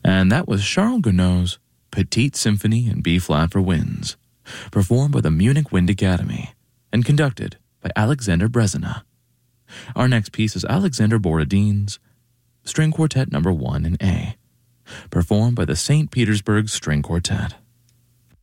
And that was Charles Gounod's Petite Symphony in B-flat for winds, performed by the Munich Wind Academy and conducted by Alexander Brezina. Our next piece is Alexander Borodin's String Quartet No. 1 in A, performed by the St. Petersburg String Quartet.